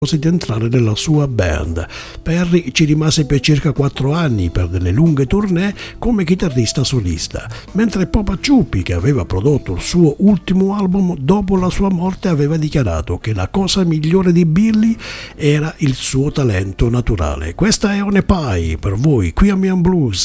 di entrare nella sua band. Perry ci rimase per circa 4 anni per delle lunghe tournée come chitarrista solista, mentre Papa Ciuppi, che aveva prodotto il suo ultimo album, dopo la sua morte aveva dichiarato che la cosa migliore di Billy era il suo talento naturale. Questa è One Pie per voi qui a Mian Blues.